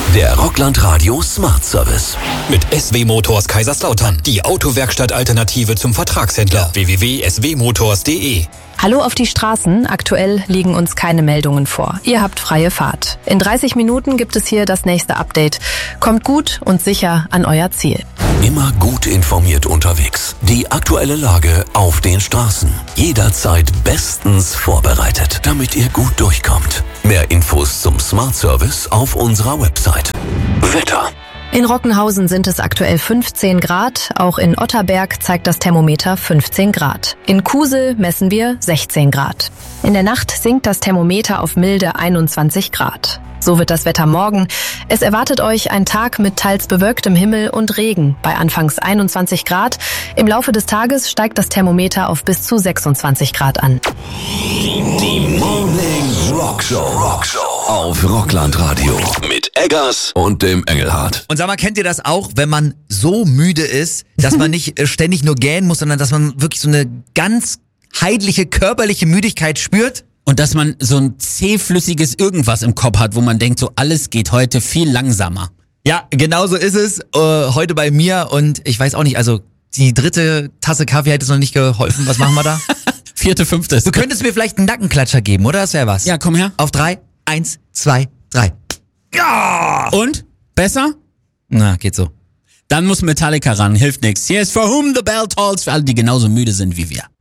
Der Rockland Radio Smart Service. Mit SW Motors Kaiserslautern. Die Autowerkstatt-Alternative zum Vertragshändler. www.swmotors.de. Hallo auf die Straßen. Aktuell liegen uns keine Meldungen vor. Ihr habt freie Fahrt. In 30 Minuten gibt es hier das nächste Update. Kommt gut und sicher an euer Ziel. Immer gut informiert unterwegs. Die aktuelle Lage auf den Straßen. Jederzeit bestens vorbereitet, damit ihr gut durchkommt. Mehr Infos zum Smart Service auf unserer Website. Wetter. In Rockenhausen sind es aktuell 15 Grad. Auch in Otterberg zeigt das Thermometer 15 Grad. In Kusel messen wir 16 Grad. In der Nacht sinkt das Thermometer auf milde 21 Grad. So wird das Wetter morgen. Es erwartet euch ein Tag mit teils bewölktem Himmel und Regen bei anfangs 21 Grad. Im Laufe des Tages steigt das Thermometer auf bis zu 26 Grad an. Die Morning Rockshow auf Rockland Radio mit Eggers und dem Engelhardt. Und sag mal, kennt ihr das auch, wenn man so müde ist, dass man nicht ständig nur gähnen muss, sondern dass man wirklich so eine ganz heidliche körperliche Müdigkeit spürt? Und dass man so ein zähflüssiges Irgendwas im Kopf hat, wo man denkt, so alles geht heute viel langsamer. Ja, genau so ist es heute bei mir und ich weiß auch nicht, also die 3. Tasse Kaffee hätte es noch nicht geholfen. Was machen wir da? 4., 5. Du könntest mir vielleicht einen Nackenklatscher geben, oder? Das wäre was. Ja, komm her. Auf 3, 1, 2, 3. Ja! Und? Besser? Na, geht so. Dann muss Metallica ran, hilft nichts. Hier ist For Whom the Bell Tolls für alle, die genauso müde sind wie wir.